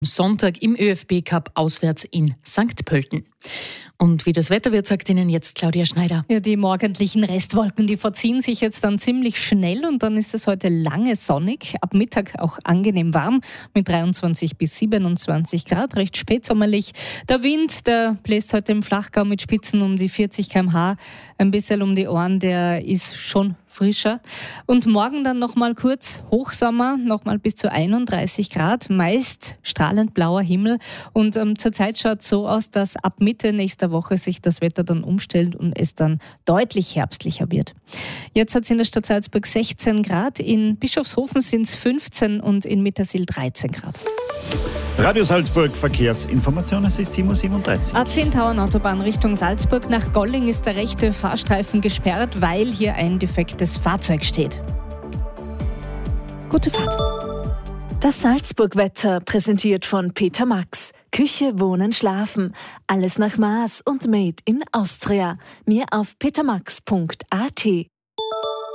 Sonntag im ÖFB-Cup auswärts in St. Pölten. Und wie das Wetter wird, sagt Ihnen jetzt Claudia Schneider. Ja, die morgendlichen Restwolken, die verziehen sich jetzt dann ziemlich schnell und dann ist es heute lange sonnig, ab Mittag auch angenehm warm mit 23 bis 27 Grad, recht spätsommerlich. Der Wind, der bläst heute im Flachgau mit Spitzen um die 40 km/h, ein bisschen um die Ohren, der ist schon frischer. Und morgen dann nochmal kurz Hochsommer, nochmal bis zu 31 Grad, meist strahlend blauer Himmel. Und zurzeit schaut es so aus, dass ab Mitte nächster Woche sich das Wetter dann umstellt und es dann deutlich herbstlicher wird. Jetzt hat es in der Stadt Salzburg 16 Grad, in Bischofshofen sind es 15 und in Mittersill 13 Grad. Radio Salzburg Verkehrsinformationen, es ist 7.37 Uhr. A10 Tauernautobahn Richtung Salzburg. Nach Golling ist der rechte Fahrstreifen gesperrt, weil hier ein defektes Fahrzeug steht. Gute Fahrt. Das Salzburg-Wetter präsentiert von Peter Max. Küche, Wohnen, Schlafen. Alles nach Maß und made in Austria. Mehr auf petermax.at.